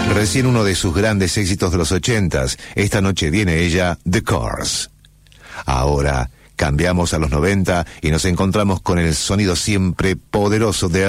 Recién uno de sus grandes éxitos de los 80s. Esta noche viene ella, The Cars. Ahora cambiamos a los 90 y nos encontramos con el sonido siempre poderoso de